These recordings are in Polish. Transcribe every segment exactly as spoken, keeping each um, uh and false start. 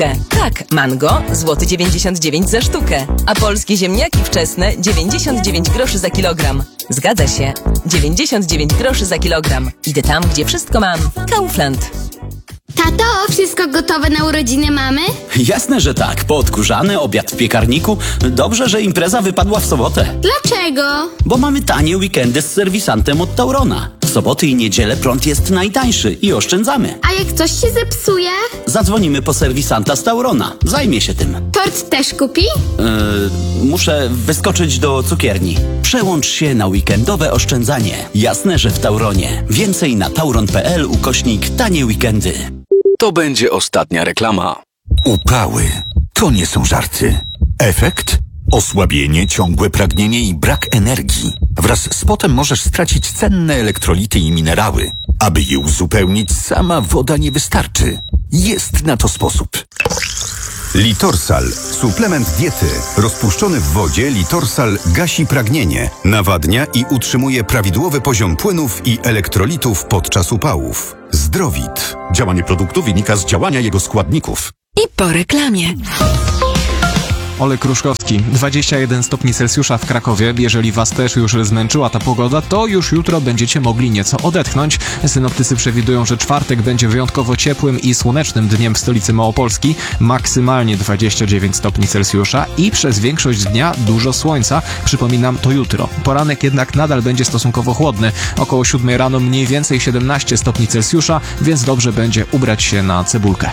Tak, mango złoty dziewięćdziesiąt dziewięć za sztukę, a polskie ziemniaki wczesne dziewięćdziesiąt dziewięć groszy za kilogram. Zgadza się, dziewięćdziesiąt dziewięć groszy za kilogram. Idę tam, gdzie wszystko mam. Kaufland. Tato, wszystko gotowe na urodziny mamy? Jasne, że tak. Poodkurzany, obiad w piekarniku. Dobrze, że impreza wypadła w sobotę. Dlaczego? Bo mamy tanie weekendy z serwisantem od Taurona. W soboty i niedzielę prąd jest najtańszy i oszczędzamy. A jak coś się zepsuje? Zadzwonimy po serwisanta z Taurona. Zajmie się tym. Tort też kupi? Yy, muszę wyskoczyć do cukierni. Przełącz się na weekendowe oszczędzanie. Jasne, że w Tauronie. Więcej na tauron kropka p l ukośnik tanie weekendy. To będzie ostatnia reklama. Upały to nie są żarty. Efekt? Osłabienie, ciągłe pragnienie i brak energii. Wraz z potem możesz stracić cenne elektrolity i minerały. Aby je uzupełnić, sama woda nie wystarczy. Jest na to sposób. Litorsal. Suplement diety. Rozpuszczony w wodzie Litorsal gasi pragnienie, nawadnia i utrzymuje prawidłowy poziom płynów i elektrolitów podczas upałów. Zdrowit. Działanie produktu wynika z działania jego składników. I po reklamie. Olek Kruszkowski, dwadzieścia jeden stopni Celsjusza w Krakowie. Jeżeli was też już zmęczyła ta pogoda, to już jutro będziecie mogli nieco odetchnąć. Synoptycy przewidują, że czwartek będzie wyjątkowo ciepłym i słonecznym dniem w stolicy Małopolski. Maksymalnie dwadzieścia dziewięć stopni Celsjusza i przez większość dnia dużo słońca. Przypominam, to jutro. Poranek jednak nadal będzie stosunkowo chłodny. Około siódmej rano mniej więcej siedemnaście stopni Celsjusza, więc dobrze będzie ubrać się na cebulkę.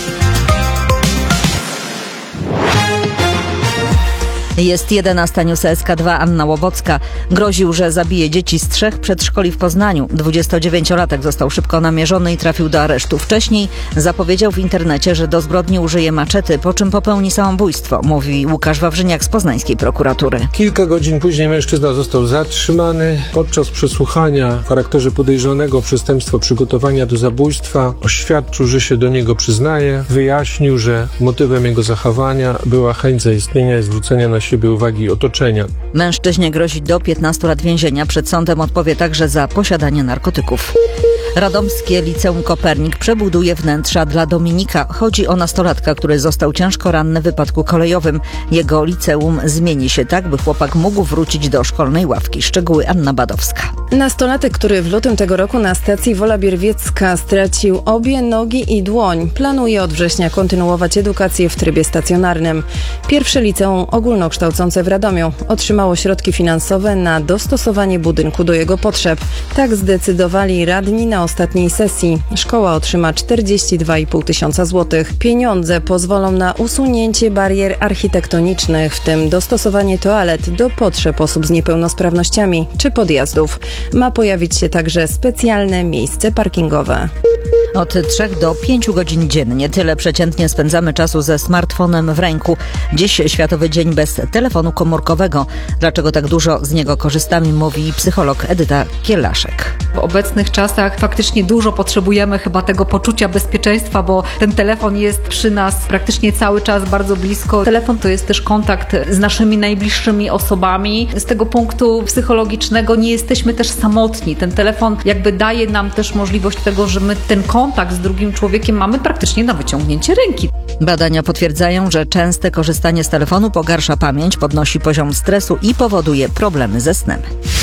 Jest jedenasta, News S K dwa, Anna Łobocka. Groził, że zabije dzieci z trzech przedszkoli w Poznaniu. dwudziestodziewięciolatek został szybko namierzony i trafił do aresztu. Wcześniej zapowiedział w internecie, że do zbrodni użyje maczety, po czym popełni samobójstwo, mówi Łukasz Wawrzyniak z poznańskiej prokuratury. Kilka godzin później mężczyzna został zatrzymany. Podczas przesłuchania w charakterze podejrzanego o przestępstwo przygotowania do zabójstwa oświadczył, że się do niego przyznaje. Wyjaśnił, że motywem jego zachowania była chęć zaistnienia i zwrócenia na siebie uwagi otoczenia. Mężczyźnie grozi do piętnastu lat więzienia. Przed sądem odpowie także za posiadanie narkotyków. Radomskie Liceum Kopernik przebuduje wnętrza dla Dominika. Chodzi o nastolatka, który został ciężko ranny w wypadku kolejowym. Jego liceum zmieni się tak, by chłopak mógł wrócić do szkolnej ławki. Szczegóły Anna Badowska. Nastolatek, który w lutym tego roku na stacji Wola Bierwiecka stracił obie nogi i dłoń, planuje od września kontynuować edukację w trybie stacjonarnym. Pierwsze liceum ogólnokształcące w Radomiu otrzymało środki finansowe na dostosowanie budynku do jego potrzeb. Tak zdecydowali radni na ostatniej sesji. Szkoła otrzyma czterdzieści dwa i pół tysiąca złotych. Pieniądze pozwolą na usunięcie barier architektonicznych, w tym dostosowanie toalet do potrzeb osób z niepełnosprawnościami czy podjazdów. Ma pojawić się także specjalne miejsce parkingowe. Od trzech do pięciu godzin dziennie. Tyle przeciętnie spędzamy czasu ze smartfonem w ręku. Dziś Światowy Dzień bez telefonu komórkowego. Dlaczego tak dużo z niego korzystamy, mówi psycholog Edyta Kielaszek. W obecnych czasach faktycznie dużo potrzebujemy chyba tego poczucia bezpieczeństwa, bo ten telefon jest przy nas praktycznie cały czas, bardzo blisko. Telefon to jest też kontakt z naszymi najbliższymi osobami. Z tego punktu psychologicznego nie jesteśmy też samotni. Ten telefon jakby daje nam też możliwość tego, że my ten kontakt z drugim człowiekiem mamy praktycznie na wyciągnięcie ręki. Badania potwierdzają, że częste korzystanie z telefonu pogarsza pamięć, podnosi poziom stresu i powoduje problemy ze snem.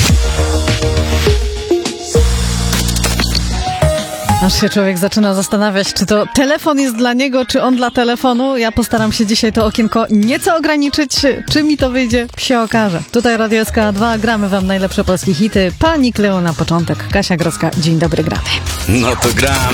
Aż się człowiek zaczyna zastanawiać, czy to telefon jest dla niego, czy on dla telefonu. Ja postaram się dzisiaj to okienko nieco ograniczyć. Czy mi to wyjdzie, się okaże. Tutaj Radio S K dwa, gramy wam najlepsze polskie hity. Pani Kleo na początek, Kasia Grodzka. Dzień dobry, gramy. No to gramy.